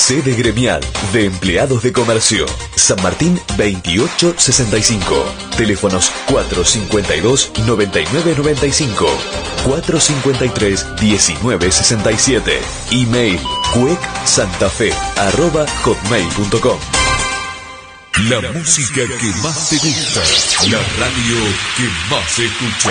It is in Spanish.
Sede gremial de empleados de comercio. San Martín 2865. Teléfonos 452-9995. 453-1967. Email cuecsantafe@hotmail.com. La música que más te gusta. La radio que más escucha.